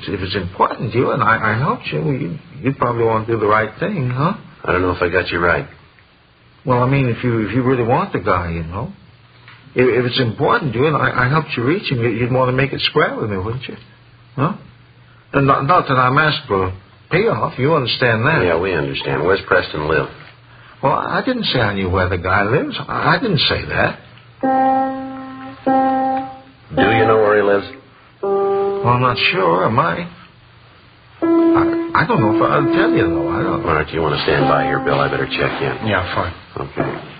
if it's important to you and I helped you, you'd probably want to do the right thing, huh? I don't know if I got you right. Well, I mean, if you really want the guy, you know. If it's important to you and I helped you reach him, you'd want to make it square with me, wouldn't you? Huh? And not that I'm asking for payoff. You understand that? Yeah, we understand. Where's Preston live? Well, I didn't say I knew where the guy lives. I didn't say that. Do you know where he lives? Well, I'm not sure, am I? I don't know if I'll tell you, though. I don't. All right, you want to stand by here, Bill? I better check in. Yeah, fine. Okay.